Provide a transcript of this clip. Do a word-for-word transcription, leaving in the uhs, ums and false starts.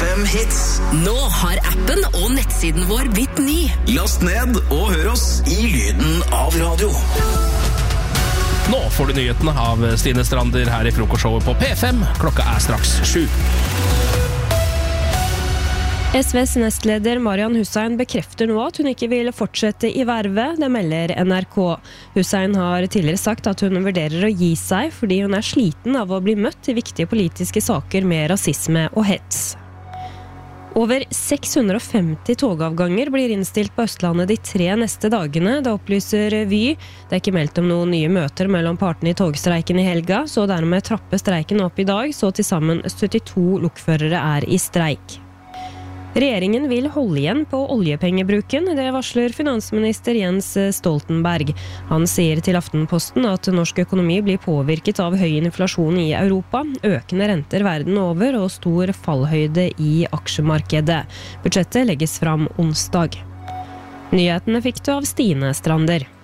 fem hits. Nå har appen og nettsiden vår blitt ny. Last ned og hør oss i lyden av radio. Nå får du nyhetene av Stine Strander her i frokostshowet på P fem. Klokka er straks sju. S Vs nestleder Marian Hussein bekrefter nå at hun ikke vil fortsette i vervet, det melder N R K. Hussein har tidligere sagt at hun vurderer å gi seg fordi hun er sliten av å bli møtt i viktige politiske saker med rasisme og hets. Over seks hundre og femti togavganger blir innstilt på Østlandet de tre neste dagene, det opplyser Vy. Det er ikke meldt om noen nye møter mellom partene i togstreiken i helga, så dermed trapper streiken opp i dag, så til sammen syttito lokførere er i streik. Regjeringen vil holde igjen på oljepengebruken, det varsler finansminister Jens Stoltenberg. Han sier til Aftenposten at norsk økonomi blir påvirket av høy inflasjon i Europa, økende renter verden over og stor fallhøyde i aksjemarkedet. Budsjettet legges fram onsdag. Nyhetene fikk du av Stine Strander.